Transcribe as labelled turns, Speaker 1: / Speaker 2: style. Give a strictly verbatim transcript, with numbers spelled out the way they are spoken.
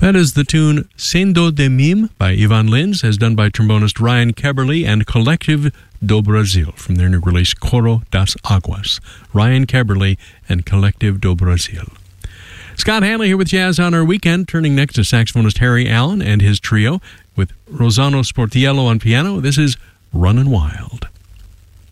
Speaker 1: That is the tune Sendo de Mim by Ivan Lins, as done by trombonist Ryan Keberle and Collective do Brasil from their new release Coro das Águas. Ryan Keberle and Collective do Brasil. Scott Hanley here with Jazz on Our Weekend, turning next to saxophonist Harry Allen and his trio with Rosano Sportiello on piano. This is Runnin' Wild.